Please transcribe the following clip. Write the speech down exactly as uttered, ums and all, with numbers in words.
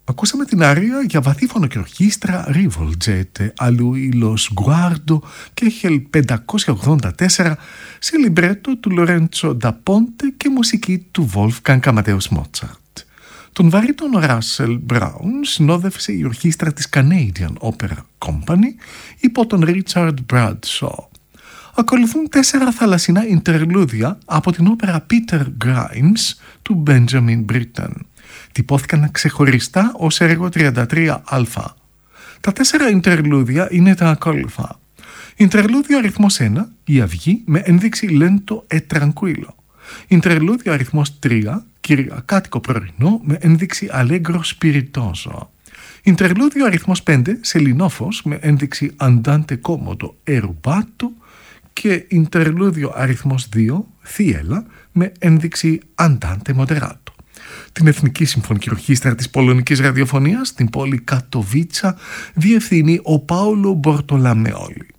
Ακούσαμε την άρια για βαθύφωνο και ορχήστρα Rivolgete, αλλού lo sguardo και χίλια πεντακόσια ογδόντα τέσσερα σε λιμπρέτο του Lorenzo da Ponte και μουσική του Wolfgang Amadeus Mozart. Τον βαρύτονο Russell Brown συνόδευσε η ορχήστρα της Canadian Opera Company υπό τον Richard Bradshaw. Ακολουθούν τέσσερα θαλασσινά ιντερλούδια από την όπερα Peter Grimes του Benjamin Britten. Τυπώθηκαν ξεχωριστά ως έργο τριάντα τρία α. Τα τέσσερα ιντερλούδια είναι τα ακόλουθα. Ιντερλούδιο αριθμός ένα, η αυγή με ένδειξη lento e tranquillo. Ιντερλούδιο αριθμός τρία, κυριακάτικο πρωινό με ένδειξη allegro spiritoso. Ιντερλούδιο αριθμός πέντε, σελινόφος με ένδειξη andante comodo e rubato. Και ιντερλούδιο αριθμός δύο, θίελα, με ένδειξη andante moderato. Την Εθνική Συμφωνική Ορχήστρα της Πολωνικής Ραδιοφωνίας στην πόλη Κατοβίτσα διευθύνει ο Πάολο Μπορτολαμεόλη.